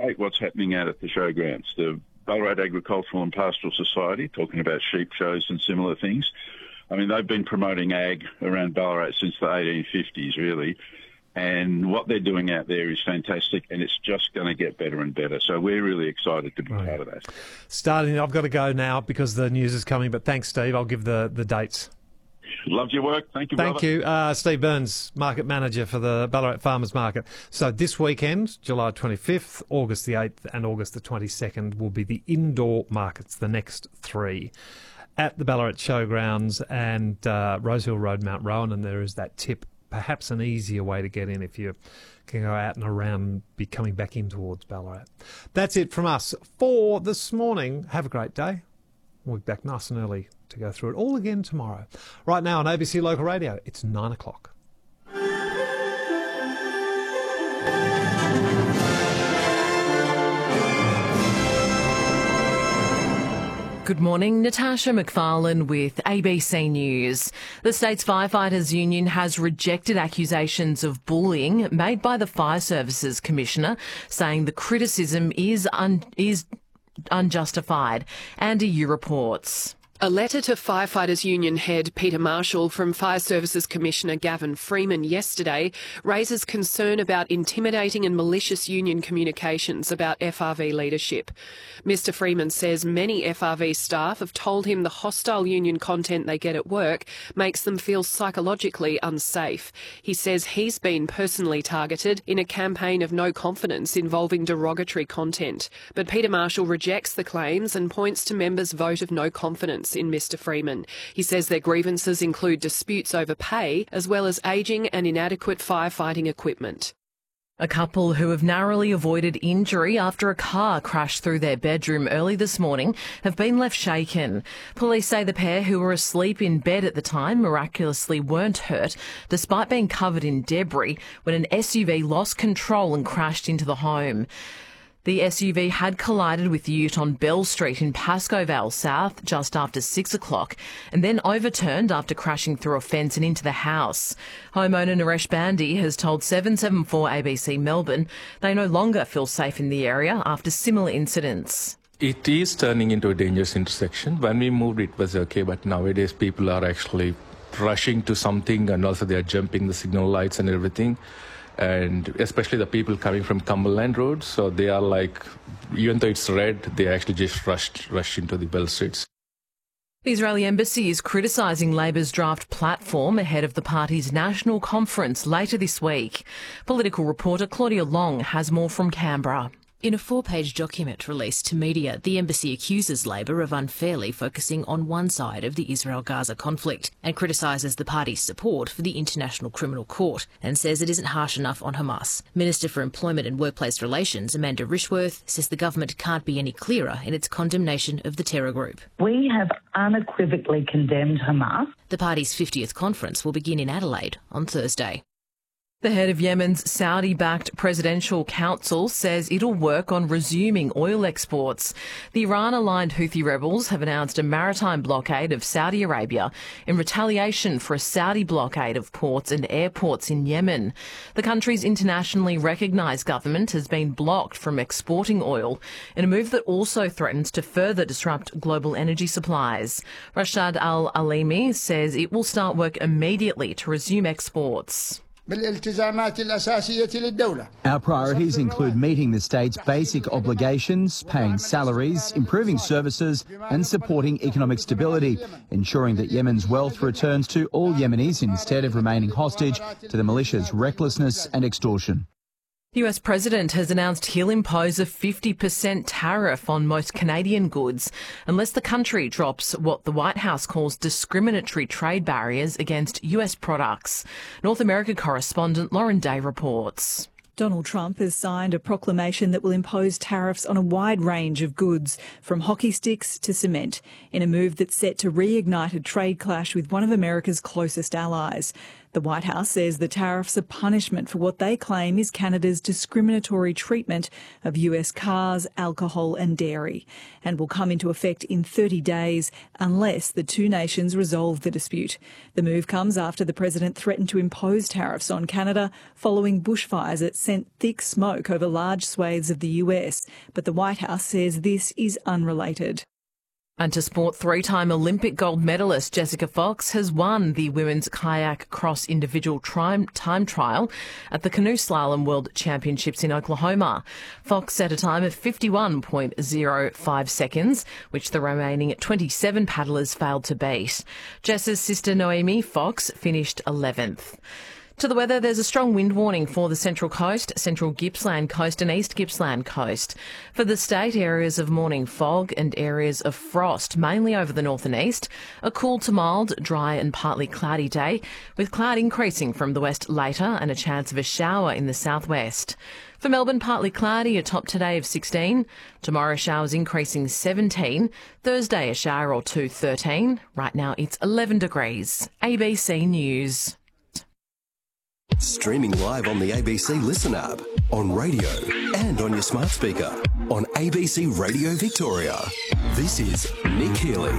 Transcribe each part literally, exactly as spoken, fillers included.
great what's happening out at the showgrounds. The Ballarat Agricultural and Pastoral Society, talking about sheep shows and similar things. I mean, they've been promoting ag around Ballarat since the eighteen fifties, really. And what they're doing out there is fantastic, and it's just going to get better and better. So we're really excited to be right. part of that. Starting, I've got to go now because the news is coming, but thanks, Steve. I'll give the, the dates. Loved your work. Thank you, Thank brother. you. Uh, Steve Burns, Market Manager for the Ballarat Farmers Market. So this weekend, July twenty-fifth, August the eighth and August the twenty-second will be the indoor markets, the next three, at the Ballarat Showgrounds and uh, Rosehill Road, Mount Rowan. And there is that tip, perhaps an easier way to get in if you can go out and around and be coming back in towards Ballarat. That's it from us for this morning. Have a great day. We'll be back nice and early to go through it all again tomorrow. Right now on A B C Local Radio, it's nine o'clock. Good morning, Natasha McFarlane with A B C News. The state's Firefighters Union has rejected accusations of bullying made by the Fire Services Commissioner, saying the criticism is un- is unjustified. Andy Yu reports. A letter to Firefighters Union head Peter Marshall from Fire Services Commissioner Gavin Freeman yesterday raises concern about intimidating and malicious union communications about F R V leadership. Mister Freeman says many F R V staff have told him the hostile union content they get at work makes them feel psychologically unsafe. He says he's been personally targeted in a campaign of no confidence involving derogatory content. But Peter Marshall rejects the claims and points to members' vote of no confidence in Mister Freeman. He says their grievances include disputes over pay as well as ageing and inadequate firefighting equipment. A couple who have narrowly avoided injury after a car crashed through their bedroom early this morning have been left shaken. Police say the pair, who were asleep in bed at the time, miraculously weren't hurt, despite being covered in debris when an S U V lost control and crashed into the home. The S U V had collided with the ute on Bell Street in Pascoe Vale South just after six o'clock and then overturned after crashing through a fence and into the house. Homeowner Naresh Bandy has told seven seven four A B C Melbourne they no longer feel safe in the area after similar incidents. It is turning into a dangerous intersection. When we moved, it was okay, but nowadays people are actually rushing to something and also they are jumping the signal lights and everything. And especially the people coming from Cumberland Road, so they are like, even though it's red, they actually just rushed, rushed into the Bell Streets. The Israeli embassy is criticising Labor's draft platform ahead of the party's national conference later this week. Political reporter Claudia Long has more from Canberra. In a four-page document released to media, the embassy accuses Labor of unfairly focusing on one side of the Israel-Gaza conflict and criticises the party's support for the International Criminal Court and says it isn't harsh enough on Hamas. Minister for Employment and Workplace Relations, Amanda Rishworth, says the government can't be any clearer in its condemnation of the terror group. We have unequivocally condemned Hamas. The party's fiftieth conference will begin in Adelaide on Thursday. The head of Yemen's Saudi-backed Presidential Council says it'll work on resuming oil exports. The Iran-aligned Houthi rebels have announced a maritime blockade of Saudi Arabia in retaliation for a Saudi blockade of ports and airports in Yemen. The country's internationally recognised government has been blocked from exporting oil in a move that also threatens to further disrupt global energy supplies. Rashad Al-Alimi says it will start work immediately to resume exports. Our priorities include meeting the state's basic obligations, paying salaries, improving services and supporting economic stability, ensuring that Yemen's wealth returns to all Yemenis instead of remaining hostage to the militia's recklessness and extortion. The U S President has announced he'll impose a fifty percent tariff on most Canadian goods unless the country drops what the White House calls discriminatory trade barriers against U S products. North America correspondent Lauren Day reports. Donald Trump has signed a proclamation that will impose tariffs on a wide range of goods, from hockey sticks to cement, in a move that's set to reignite a trade clash with one of America's closest allies. The White House says the tariffs are punishment for what they claim is Canada's discriminatory treatment of U S cars, alcohol and dairy, and will come into effect in thirty days unless the two nations resolve the dispute. The move comes after the president threatened to impose tariffs on Canada following bushfires that sent thick smoke over large swathes of the U S, but the White House says this is unrelated. And to sport, three-time Olympic gold medalist Jessica Fox has won the women's kayak cross individual time trial at the Canoe Slalom World Championships in Oklahoma. Fox set a time of fifty-one point oh five seconds, which the remaining twenty-seven paddlers failed to beat. Jess's sister Noemi Fox finished eleventh. To the weather, there's a strong wind warning for the Central Coast, Central Gippsland Coast and East Gippsland Coast. For the state, areas of morning fog and areas of frost, mainly over the north and east. A cool to mild, dry and partly cloudy day, with cloud increasing from the west later and a chance of a shower in the southwest. For Melbourne, partly cloudy, a top today of sixteen. Tomorrow, showers increasing seventeen. Thursday, a shower or two, thirteen. Right now, it's eleven degrees. A B C News. Streaming live on the A B C Listen app, on radio and on your smart speaker, on A B C Radio Victoria. This is Nick Healy.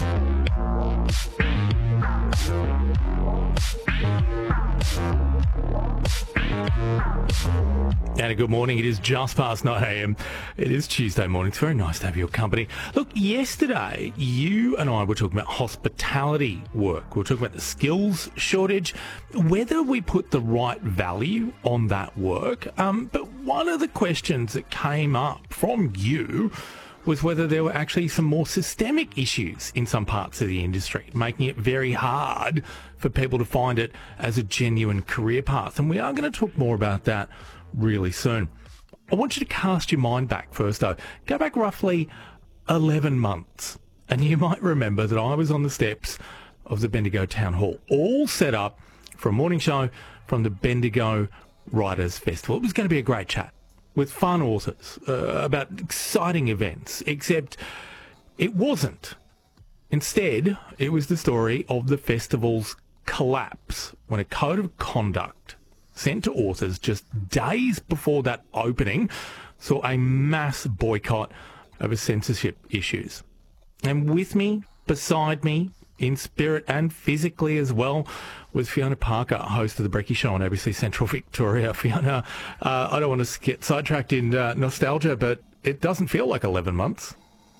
And a good morning. It is just past nine a.m. It is Tuesday morning. It's very nice to have your company. Look, yesterday you and I were talking about hospitality work. We were talking about the skills shortage, whether we put the right value on that work. Um, but one of the questions that came up from you was whether there were actually some more systemic issues in some parts of the industry, making it very hard for people to find it as a genuine career path. And we are going to talk more about that really soon. I want you to cast your mind back first, though. Go back roughly eleven months, and you might remember that I was on the steps of the Bendigo Town Hall, all set up for a morning show from the Bendigo Writers Festival. It was going to be a great chat with fun authors uh, about exciting events, except it wasn't. Instead, it was the story of the festival's collapse when a code of conduct sent to authors just days before that opening saw a mass boycott over censorship issues. And with me, beside me, in spirit and physically as well, was Fiona Parker, host of The Brekkie Show on A B C Central Victoria. Fiona, uh, I don't want to get sidetracked in uh, nostalgia, but it doesn't feel like eleven months.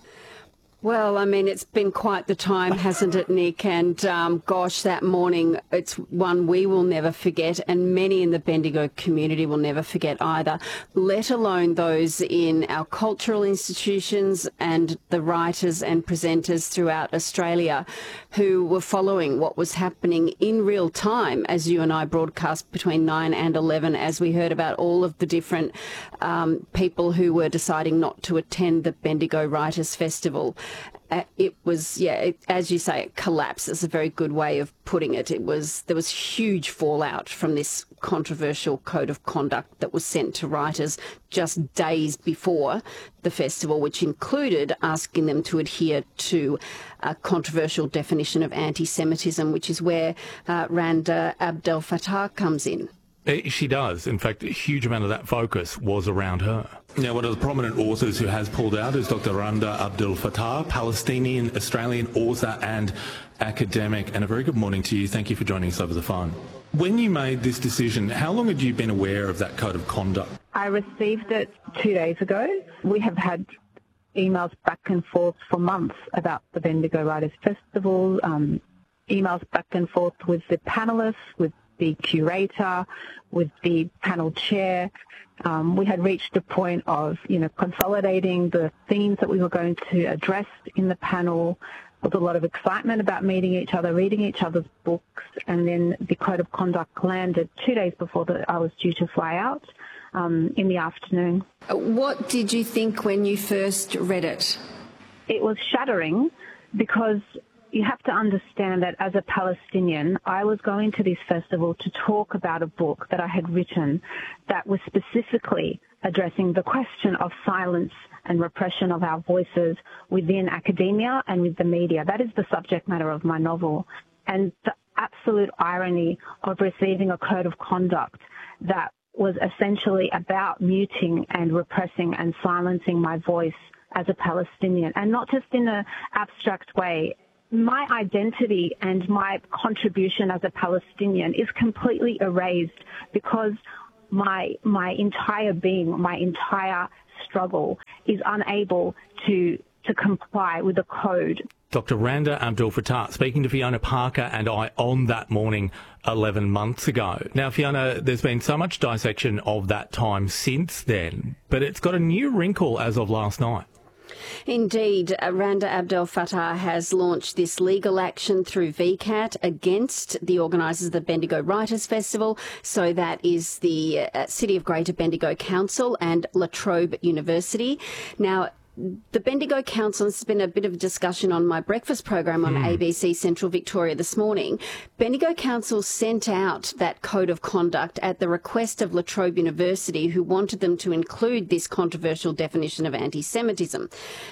Well, I mean, it's been quite the time, hasn't it, Nick? And um, gosh, that morning, it's one we will never forget, and many in the Bendigo community will never forget either, let alone those in our cultural institutions and the writers and presenters throughout Australia who were following what was happening in real time as you and I broadcast between nine and eleven, as we heard about all of the different um, people who were deciding not to attend the Bendigo Writers Festival. Uh, it was, yeah, it, as you say, it collapsed. It's a very good way of putting it. It was, there was huge fallout from this controversial code of conduct that was sent to writers just days before the festival, which included asking them to adhere to a controversial definition of anti-Semitism, which is where uh, Randa Abdel Fattah comes in. She does. In fact, a huge amount of that focus was around her. Now, one of the prominent authors who has pulled out is Doctor Randa Abdel Fattah, Palestinian, Australian author and academic. And a very good morning to you. Thank you for joining us over the phone. When you made this decision, how long had you been aware of that code of conduct? I received it two days ago. We have had emails back and forth for months about the Bendigo Writers Festival, um, emails back and forth with the panellists, with the curator, with the panel chair. Um, we had reached a point of, you know, consolidating the themes that we were going to address in the panel, with a lot of excitement about meeting each other, reading each other's books, and then the code of conduct landed two days before the, I was due to fly out um, in the afternoon. What did you think when you first read it? It was shattering, because you have to understand that as a Palestinian, I was going to this festival to talk about a book that I had written that was specifically addressing the question of silence and repression of our voices within academia and with the media. That is the subject matter of my novel. And the absolute irony of receiving a code of conduct that was essentially about muting and repressing and silencing my voice as a Palestinian, and not just in an abstract way. My identity and my contribution as a Palestinian is completely erased because my my entire being, my entire struggle is unable to to comply with the code. Doctor Randa Abdel Fattah speaking to Fiona Parker and I on that morning eleven months ago. Now, Fiona, there's been so much dissection of that time since then, but it's got a new wrinkle as of last night. Indeed, Randa Abdel Fattah has launched this legal action through V CAT against the organisers of the Bendigo Writers Festival. So that is the uh, City of Greater Bendigo Council and La Trobe University. Now, the Bendigo Council, this has been a bit of a discussion on my breakfast program on mm. A B C Central Victoria this morning. Bendigo Council sent out that code of conduct at the request of La Trobe University, who wanted them to include this controversial definition of anti-Semitism.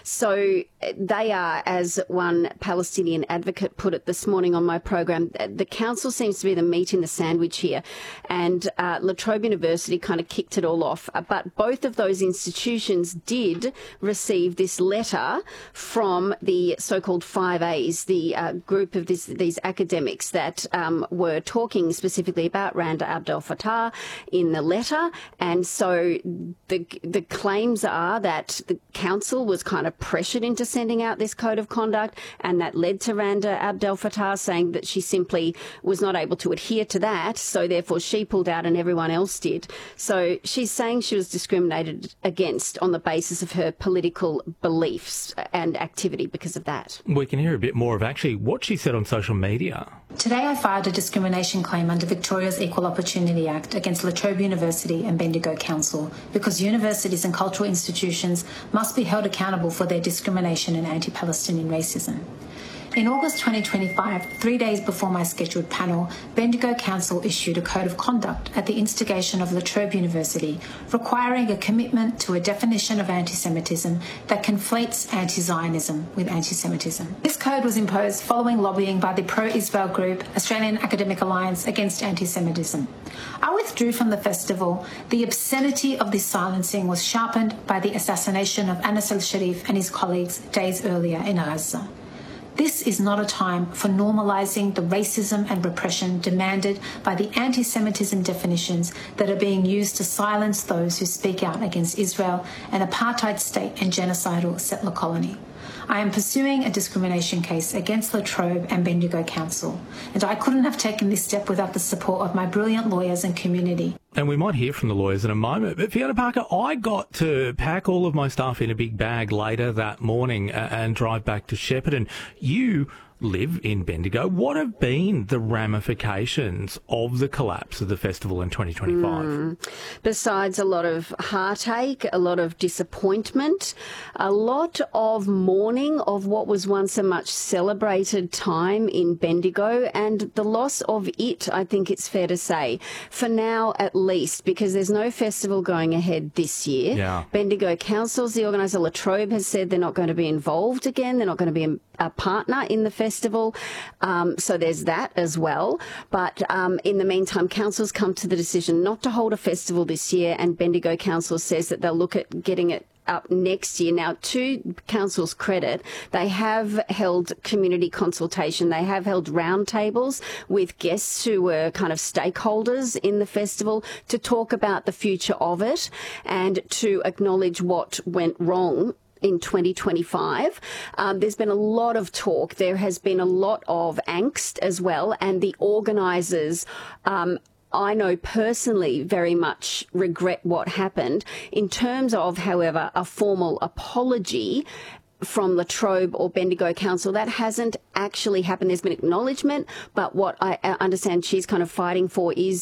So they are, as one Palestinian advocate put it this morning on my program, the council seems to be the meat in the sandwich here. And uh, La Trobe University kind of kicked it all off. But both of those institutions did receive this letter from the so-called five A's, the uh, group of this, these academics that um, were talking specifically about Randa Abdel Fattah in the letter. And so the the claims are that the council was kind of pressured into sending out this code of conduct, and that led to Randa Abdel Fattah saying that she simply was not able to adhere to that, so therefore she pulled out and everyone else did. So she's saying she was discriminated against on the basis of her political beliefs and activity because of that. We can hear a bit more of actually what she said on social media. Today I filed a discrimination claim under Victoria's Equal Opportunity Act against La Trobe University and Bendigo Council because universities and cultural institutions must be held accountable for their discrimination and anti-Palestinian racism. In August twenty twenty-five, three days before my scheduled panel, Bendigo Council issued a code of conduct at the instigation of La Trobe University, requiring a commitment to a definition of anti-Semitism that conflates anti-Zionism with anti-Semitism. This code was imposed following lobbying by the pro-Israel group Australian Academic Alliance Against Anti-Semitism. I withdrew from the festival. The obscenity of this silencing was sharpened by the assassination of Anas al-Sharif and his colleagues days earlier in Gaza. This is not a time for normalising the racism and repression demanded by the anti-Semitism definitions that are being used to silence those who speak out against Israel, an apartheid state and genocidal settler colony. I am pursuing a discrimination case against La Trobe and Bendigo Council, and I couldn't have taken this step without the support of my brilliant lawyers and community. And we might hear from the lawyers in a moment. But Fiona Parker, I got to pack all of my stuff in a big bag later that morning and drive back to Shepparton. You live in Bendigo. What have been the ramifications of the collapse of the festival in twenty twenty-five? Mm. Besides a lot of heartache, a lot of disappointment, a lot of mourning of what was once a much celebrated time in Bendigo, and the loss of it, I think it's fair to say, for now at least, because there's no festival going ahead this year. Yeah. Bendigo Councils, the organiser La Trobe, has said they're not going to be involved again. They're not going to be a, a partner in the festival. Festival, um, so there's that as well. But um, in the meantime, councils come to the decision not to hold a festival this year, and Bendigo Council says that they'll look at getting it up next year. Now, to council's credit, they have held community consultation. They have held roundtables with guests who were kind of stakeholders in the festival to talk about the future of it and to acknowledge what went wrong in twenty twenty-five. Um, there's been a lot of talk. There has been a lot of angst as well, and the organisers, um, I know personally, very much regret what happened. In terms of, however, a formal apology from La Trobe or Bendigo Council, that hasn't actually happened. There's been acknowledgement, but what I understand she's kind of fighting for is is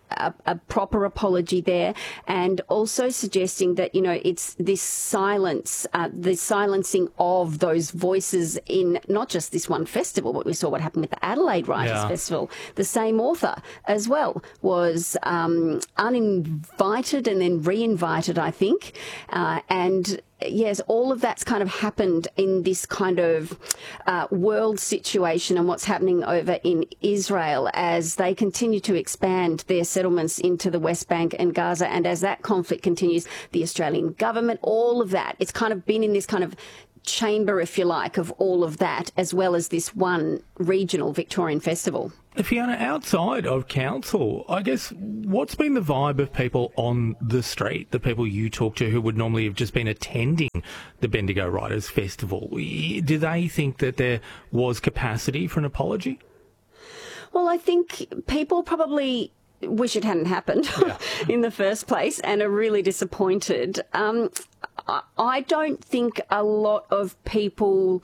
a, a proper apology there, and also suggesting that, you know, it's this silence, uh, the silencing of those voices in not just this one festival, but we saw what happened with the Adelaide Writers Yeah. Festival. The same author as well was um, uninvited and then re-invited, I think, uh, and yes, all of that's kind of happened in this kind of uh, world situation and what's happening over in Israel as they continue to expand their settlements into the West Bank and Gaza. And as that conflict continues, the Australian government, all of that, it's kind of been in this kind of chamber, if you like, of all of that, as well as this one regional Victorian festival. Fiona, outside of council, I guess, what's been the vibe of people on the street, the people you talk to who would normally have just been attending the Bendigo Writers Festival? Do they think that there was capacity for an apology? Well, I think people probably wish it hadn't happened yeah. in the first place and are really disappointed. Um, I, I don't think a lot of people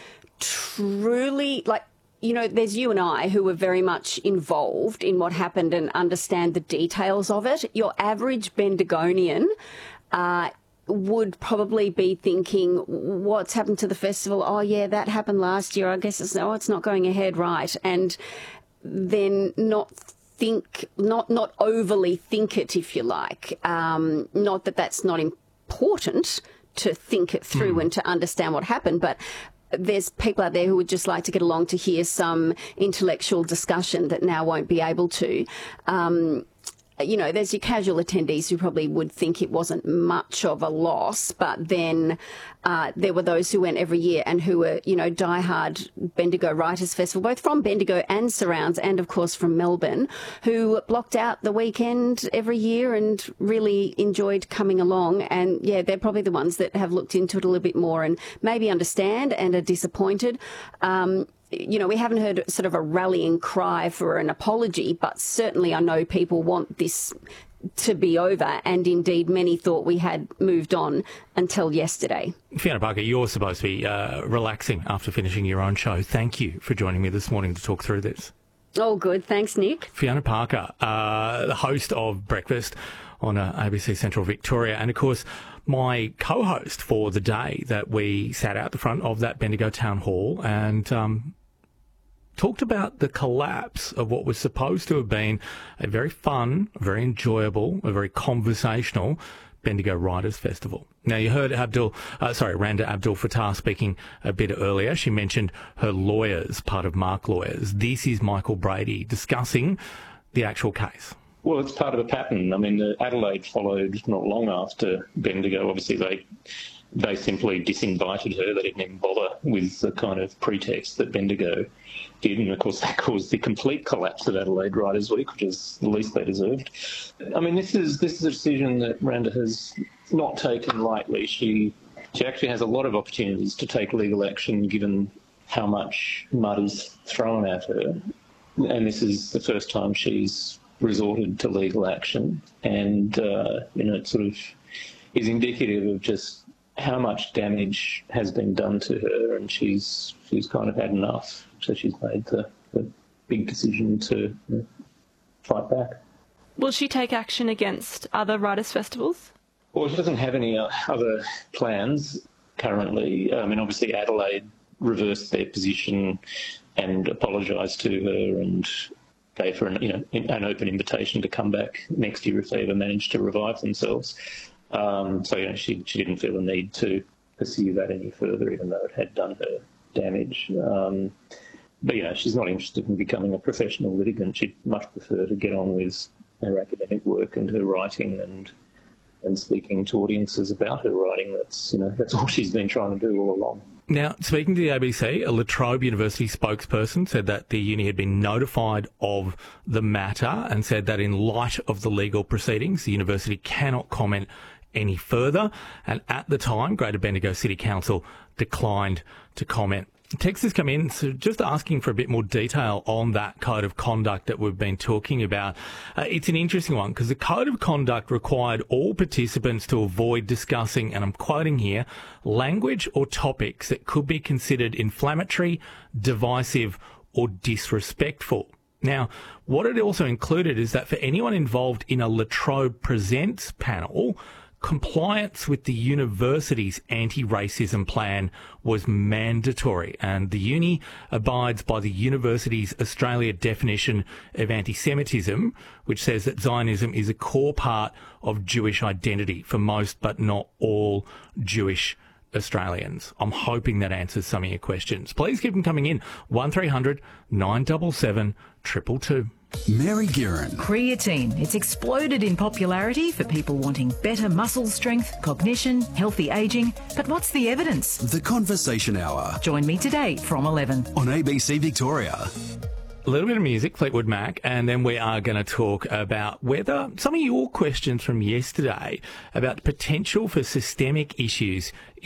truly, like, you know, there's you and I who were very much involved in what happened and understand the details of it. Your average Bendigonian uh, would probably be thinking, what's happened to the festival? Oh, yeah, that happened last year. I guess it's, oh, it's not going ahead right. And then not think, not, not overly think it, if you like. Um, not that that's not important to think it through mm. and to understand what happened, but there's people out there who would just like to get along to hear some intellectual discussion that now won't be able to. Um, you know, there's your casual attendees who probably would think it wasn't much of a loss, but then uh, there were those who went every year and who were, you know, diehard Bendigo Writers Festival, both from Bendigo and surrounds, and of course from Melbourne, who blocked out the weekend every year and really enjoyed coming along. And yeah, they're probably the ones that have looked into it a little bit more and maybe understand and are disappointed. Um, You know, we haven't heard sort of a rallying cry for an apology, but certainly I know people want this to be over, and indeed many thought we had moved on until yesterday. Fiona Parker, you're supposed to be uh, relaxing after finishing your own show. Thank you for joining me this morning to talk through this. Oh, good. Thanks, Nick. Fiona Parker, uh, the host of Breakfast on uh, A B C Central Victoria, and of course my co-host for the day that we sat out the front of that Bendigo Town Hall and um, talked about the collapse of what was supposed to have been a very fun, very enjoyable, a very conversational Bendigo Writers Festival. Now, you heard Abdul, uh, sorry, Randa Abdul Fattah speaking a bit earlier. She mentioned her lawyers, part of Mark Lawyers. This is Michael Brady discussing the actual case. Well, it's part of a pattern. I mean, Adelaide followed not long after Bendigo. Obviously, they they simply disinvited her. They didn't even bother with the kind of pretext that Bendigo did. And, of course, that caused the complete collapse of Adelaide Writers' Week, which is the least they deserved. I mean, this is this is a decision that Randa has not taken lightly. She, she actually has a lot of opportunities to take legal action, given how much mud is thrown at her. And this is the first time she's resorted to legal action, and uh, you know, it sort of is indicative of just how much damage has been done to her, and she's she's kind of had enough. So she's made the, the big decision to you know, fight back. Will she take action against other writers' festivals? Well, she doesn't have any other plans currently. I mean, obviously Adelaide reversed their position and apologised to her and gave her an, you know, an open invitation to come back next year if they ever managed to revive themselves. Um, so, you know, she, she didn't feel the need to pursue that any further, even though it had done her damage. Um, but, you know, she's not interested in becoming a professional litigant. She'd much prefer to get on with her academic work and her writing and and speaking to audiences about her writing. That's, you know, that's all she's been trying to do all along. Now, speaking to the A B C, a La Trobe University spokesperson said that the uni had been notified of the matter and said that in light of the legal proceedings, the university cannot comment any further. And at the time, Greater Bendigo City Council declined to comment. Text has come in, so just asking for a bit more detail on that code of conduct that we've been talking about. Uh, it's an interesting one because the code of conduct required all participants to avoid discussing, and I'm quoting here, language or topics that could be considered inflammatory, divisive or disrespectful. Now, what it also included is that for anyone involved in a La Trobe Presents panel, compliance with the university's anti-racism plan was mandatory, and the uni abides by the university's Australia definition of anti-Semitism, which says that Zionism is a core part of Jewish identity for most but not all Jewish Australians. I'm hoping that answers some of your questions. Please keep them coming in. one three hundred nine seven seven two two two. Mary Guerin. Creatine. It's exploded in popularity for people wanting better muscle strength, cognition, healthy ageing. But what's the evidence? The Conversation Hour. Join me today from eleven. On A B C Victoria. A little bit of music, Fleetwood Mac, and then we are going to talk about whether some of your questions from yesterday about the potential for systemic issues